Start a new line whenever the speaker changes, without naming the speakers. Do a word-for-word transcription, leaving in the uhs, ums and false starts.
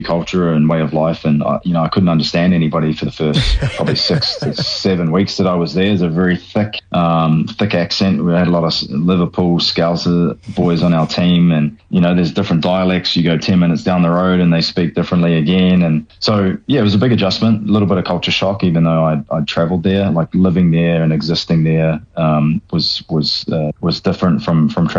culture and way of life. And, I, you know, I couldn't understand anybody for the first probably six to seven weeks that I was there. It's a very thick, um, thick accent. We had a lot of Liverpool Scouser boys on our team. And, you know, there's different dialects. You go ten minutes down the road and they speak differently again. And so, yeah, it was a big adjustment, a little bit of culture shock, even though I'd, I'd traveled there. Like living there and existing there um, was was uh, was different from from